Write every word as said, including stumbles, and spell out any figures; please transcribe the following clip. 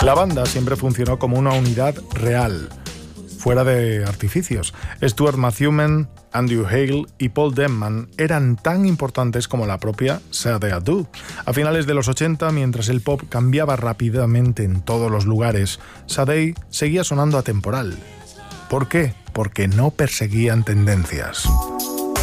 La banda siempre funcionó como una unidad real, fuera de artificios. Stuart Matthewman, Andrew Hale y Paul Denman eran tan importantes como la propia Sade Adu. A finales de los ochenta, mientras el pop cambiaba rápidamente en todos los lugares, Sade seguía sonando atemporal. ¿Por qué? Porque no perseguían tendencias.